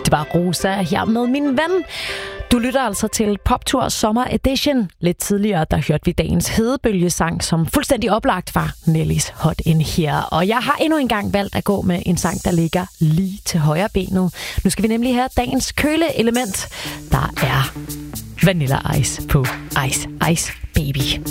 Det var Rosa her med Min Ven. Du lytter altså til Poptour Sommer Edition. Lidt tidligere, der hørte vi dagens hedebølgesang, som fuldstændig oplagt var Nellys Hot In Here. Og jeg har endnu engang valgt at gå med en sang, der ligger lige til højre benet. Nu skal vi nemlig have dagens køleelement. Der er Vanilla Ice på Ice Ice Baby.